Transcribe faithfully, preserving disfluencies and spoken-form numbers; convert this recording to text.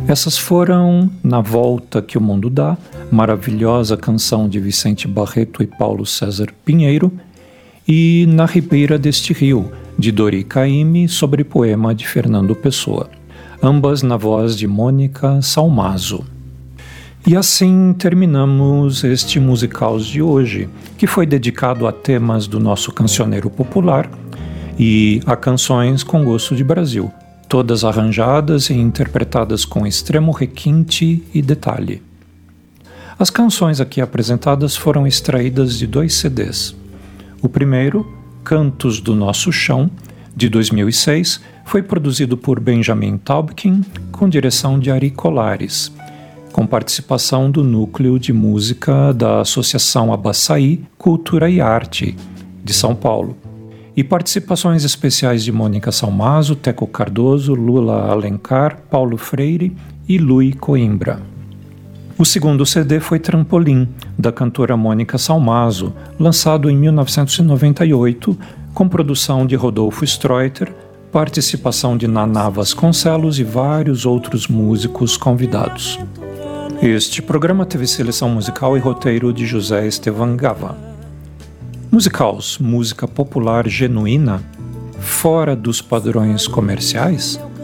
Essas foram Na Volta que o Mundo Dá, maravilhosa canção de Vicente Barreto e Paulo César Pinheiro, e Na Ribeira deste Rio, de Dori Caymmi, sobre poema de Fernando Pessoa, ambas na voz de Mônica Salmazo. E assim terminamos este Musicaus de hoje, que foi dedicado a temas do nosso cancioneiro popular e a canções com gosto de Brasil, todas arranjadas e interpretadas com extremo requinte e detalhe. As canções aqui apresentadas foram extraídas de dois C Ds. O primeiro, Cantos do Nosso Chão, de dois mil e seis, foi produzido por Benjamin Taubkin, com direção de Ari Colares, com participação do Núcleo de Música da Associação Abaçaí, Cultura e Arte, de São Paulo, e participações especiais de Mônica Salmazo, Teco Cardoso, Lula Alencar, Paulo Freire e Lui Coimbra. O segundo C D foi Trampolim, da cantora Mônica Salmazo, lançado em mil novecentos e noventa e oito, com produção de Rodolfo Streuter, participação de Naná Vasconcelos e vários outros músicos convidados. Este programa teve seleção musical e roteiro de José Estevan Gava. Musicaus, música popular genuína, fora dos padrões comerciais?